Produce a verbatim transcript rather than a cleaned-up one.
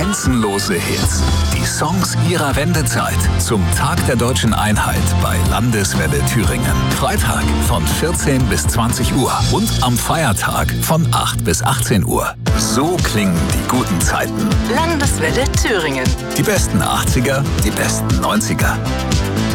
Grenzenlose Hits. Die Songs ihrer Wendezeit. Zum Tag der deutschen Einheit bei Landeswelle Thüringen. Freitag von vierzehn bis zwanzig Uhr und am Feiertag von acht bis achtzehn Uhr. So klingen die guten Zeiten. Landeswelle Thüringen. Die besten achtziger, die besten neunziger.